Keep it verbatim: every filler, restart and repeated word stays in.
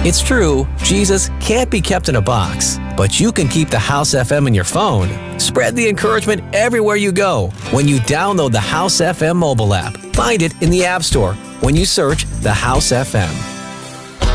It's true, Jesus can't be kept in a box, but you can keep the House F M in your phone. Spread the encouragement everywhere you go when you download the House F M mobile app. Find it in the App Store when you search the House F M.